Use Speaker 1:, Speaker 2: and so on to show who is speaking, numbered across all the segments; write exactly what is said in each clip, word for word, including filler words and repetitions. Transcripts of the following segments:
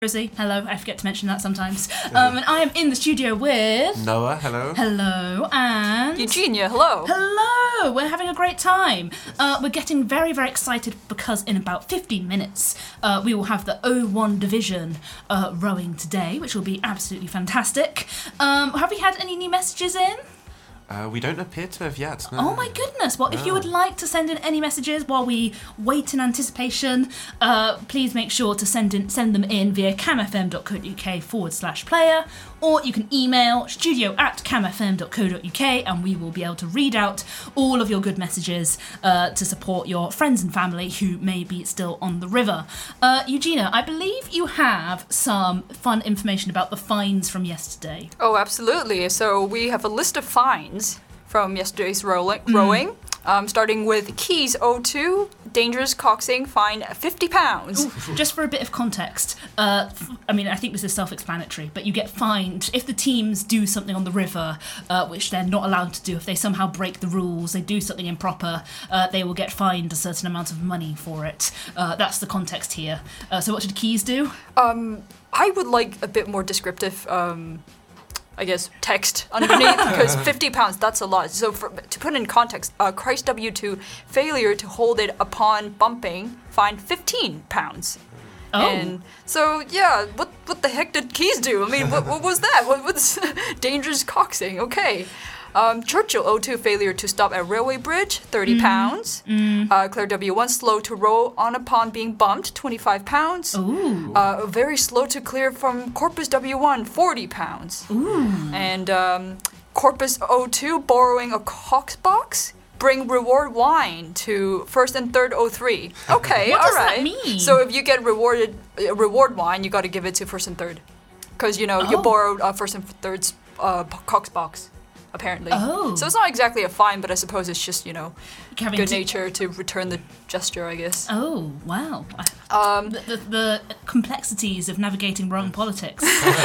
Speaker 1: Rosie, hello. I forget to mention that sometimes. Um, and I am in the studio with...
Speaker 2: Noah, hello.
Speaker 1: Hello, and...
Speaker 3: Eugenia, hello.
Speaker 1: Hello. We're having a great time. Uh, we're getting very, very excited because in about fifteen minutes, uh, we will have the O one division uh, rowing today, which will be absolutely fantastic. Um, have we had any new messages in?
Speaker 2: Uh, we don't appear to have yet. No.
Speaker 1: Oh my goodness. Well, if you would like to send in any messages while we wait in anticipation, uh, please make sure to send in send them in via camfm.co.uk forward slash player, or you can email studio at camfm.co.uk and we will be able to read out all of your good messages uh, to support your friends and family who may be still on the river. Uh, Eugenia, I believe you have some fun information about the fines from yesterday.
Speaker 3: Oh, absolutely. So we have a list of fines from yesterday's rowing, mm. rowing. Um, starting with Keys O two, dangerous coxing, fine fifty pounds.
Speaker 1: Ooh, just for a bit of context, uh, f- I mean, I think this is self-explanatory, but you get fined if the teams do something on the river, uh, which they're not allowed to do. If they somehow break the rules, they do something improper, uh, they will get fined a certain amount of money for it. Uh, that's the context here. Uh, so what did Keys do?
Speaker 3: Um, I would like a bit more descriptive... Um, I guess, text underneath, because fifty pounds, that's a lot. So for, to put in context, uh, Christ W two, failure to hold it upon bumping, fined fifteen pounds.
Speaker 1: Oh.
Speaker 3: And so, yeah, what what the heck did Keys do? I mean, what, what was that? What was dangerous coxing? Okay. Um, Churchill O two, failure to stop at railway bridge, thirty pounds.
Speaker 1: Mm.
Speaker 3: Uh, Claire W one, slow to row on upon being bumped, twenty-five pounds.
Speaker 1: Ooh.
Speaker 3: Uh, very slow to clear from Corpus W one, forty pounds.
Speaker 1: Ooh.
Speaker 3: And um, Corpus O two, borrowing a cox box, bring reward wine to first and third O three. Okay,
Speaker 1: what
Speaker 3: all
Speaker 1: does
Speaker 3: right.
Speaker 1: that mean?
Speaker 3: So if you get rewarded uh, reward wine, you got to give it to first and third, because you know
Speaker 1: Oh.
Speaker 3: you borrowed uh, first and third's uh, cox box. Apparently.
Speaker 1: Oh.
Speaker 3: So it's not exactly a fine, but I suppose it's just, you know,
Speaker 1: Having
Speaker 3: good
Speaker 1: to-
Speaker 3: nature to return the gesture, I guess.
Speaker 1: Oh, wow.
Speaker 3: Um,
Speaker 1: The, the, the complexities of navigating Roman politics.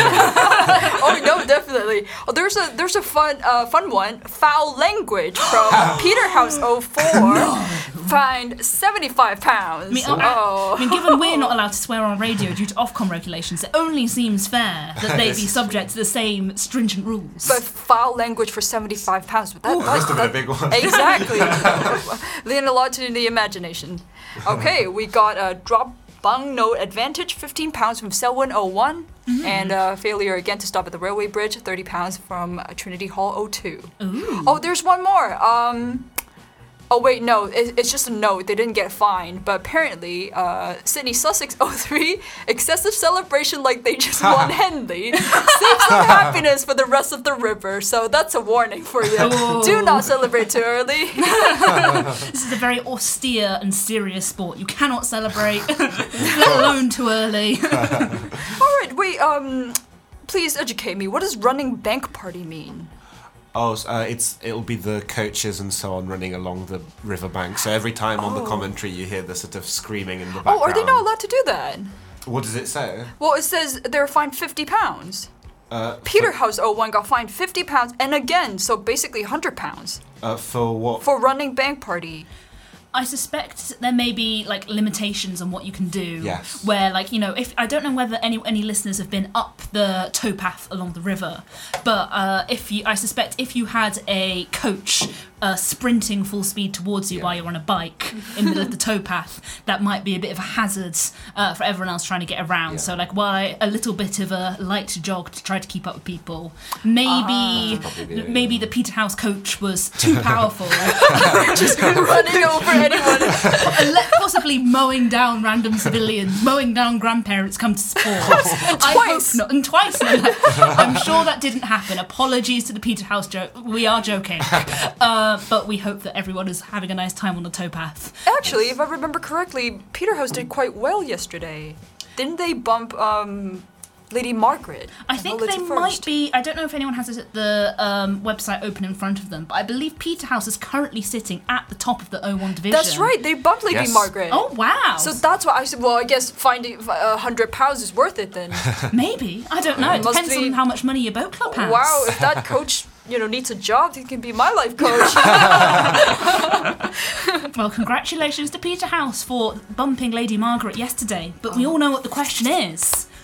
Speaker 3: oh no, definitely. Oh, there's a there's a fun uh, fun one. Foul language from Peterhouse oh four. No. Fined seventy-five pounds.
Speaker 1: I mean,
Speaker 3: oh.
Speaker 1: I, I mean, given we're not allowed to swear on radio due to Ofcom regulations, it only seems fair that they be subject to the same stringent rules.
Speaker 3: But foul language for seventy-five pounds. That,
Speaker 2: That must have been a big one.
Speaker 3: Exactly. Leaving a lot to the imagination. Okay, we got a drop bung note advantage, fifteen pounds from Selwyn oh one. Mm-hmm. And uh, failure again to stop at the railway bridge, thirty pounds from uh, Trinity Hall oh two.
Speaker 1: Ooh.
Speaker 3: Oh, there's one more. Um... Oh wait, no, it, it's just a note. They didn't get fined, but apparently, uh, Sydney Sussex oh three, excessive celebration like they just won Henley, save some happiness for the rest of the river. So that's a warning for you.
Speaker 1: Ooh.
Speaker 3: Do not celebrate too early.
Speaker 1: This is a very austere and serious sport. You cannot celebrate, let alone too early.
Speaker 3: All right, wait. Um, please educate me. What does running bank party mean?
Speaker 2: Oh, uh, it's it'll be the coaches and so on running along the riverbank. So every time on
Speaker 3: Oh.
Speaker 2: the commentary you hear the sort of screaming in the background.
Speaker 3: Oh, are they not allowed to do that?
Speaker 2: What does it say?
Speaker 3: Well, it says they're fined fifty pounds.
Speaker 2: Uh,
Speaker 3: Peterhouse oh one got fined fifty pounds, and again, so basically one hundred pounds.
Speaker 2: For, uh, for what?
Speaker 3: For running bank party.
Speaker 1: I suspect there may be like limitations on what you can do.
Speaker 2: Yes.
Speaker 1: Where like, you know, if I don't know whether any any listeners have been up the towpath along the river, but uh, if you, I suspect if you had a coach uh, sprinting full speed towards you
Speaker 2: Yeah.
Speaker 1: while you're on a bike in the middle of the towpath, that might be a bit of a hazard uh, for everyone else trying to get around.
Speaker 2: Yeah.
Speaker 1: So like, while I, a little bit of a light jog to try to keep up with people, maybe
Speaker 2: Probably be it,
Speaker 1: maybe the Peterhouse coach was too powerful.
Speaker 3: Just running over anyone.
Speaker 1: And let- possibly mowing down random civilians, mowing down grandparents come to support. I
Speaker 3: twice.
Speaker 1: hope not. And twice. No, no. I'm sure that didn't happen. Apologies to the Peterhouse joke. We are joking. Uh, but we hope that everyone is having a nice time on the towpath.
Speaker 3: Actually, if I remember correctly, Peterhouse did quite well yesterday. Didn't they bump um, Lady Margaret?
Speaker 1: I think
Speaker 3: Well, it's
Speaker 1: they
Speaker 3: first.
Speaker 1: might be. I don't know if anyone has it at the um, website open in front of them, but I believe Peterhouse is currently sitting at the top of the O one division.
Speaker 3: That's right, they bumped Lady
Speaker 2: Yes.
Speaker 3: Margaret.
Speaker 1: Oh, wow.
Speaker 3: So that's why I said, well, I guess finding a hundred pounds is worth it then.
Speaker 1: Maybe. I don't know. It
Speaker 3: Must
Speaker 1: depends
Speaker 3: be-
Speaker 1: on how much money your boat club has.
Speaker 3: Wow, if that coach, you know, needs a job, he can be my life coach.
Speaker 1: Well, congratulations to Peterhouse for bumping Lady Margaret yesterday. But we all know what the question is.